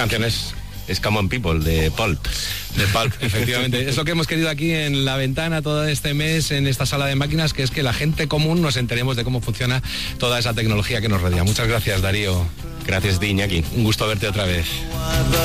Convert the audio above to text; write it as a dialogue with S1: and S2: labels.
S1: canción es Common People, de Pulp.
S2: De Pulp, efectivamente. Es lo que hemos querido aquí en La Ventana todo este mes, en esta sala de máquinas, que es que la gente común nos enteremos de cómo funciona toda esa tecnología que nos rodea. Muchas gracias, Darío.
S1: Gracias, Iñaki.
S2: Un gusto verte otra vez.